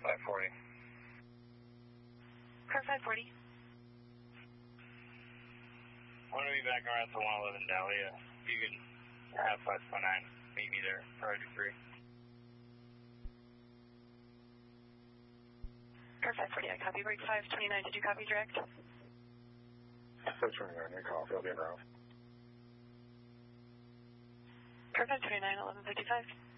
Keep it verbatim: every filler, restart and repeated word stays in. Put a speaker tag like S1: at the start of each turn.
S1: five forty.
S2: Car five forty.
S1: I'm going to be back around to one eleven Dahlia. You can have five four nine. Meet me there, priority three.
S2: Car five forty, I copy. Break five twenty-nine, did you copy direct?
S3: five twenty-nine, I copy. I'll be around.
S2: Car five twenty-nine, eleven fifty-five.